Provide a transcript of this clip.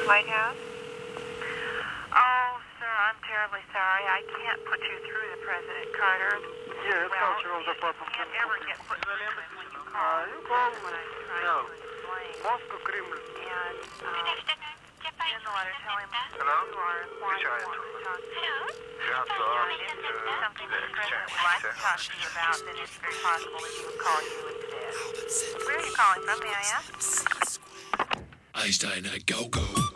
White House? Oh, sir, I'm terribly sorry. I can't put you through to President Carter. Yeah, it's cultural department. You can't ever get put through to him when you call. You call That's what I'm trying no. to explain. Moscow Kremlin. And, in the letter, tell him Hello? you are why you want to talk to him. If it's something that the President would like to talk to you about, then it's very possible that he would call you instead. Where are you calling from, may I ask? Einstein, go, go.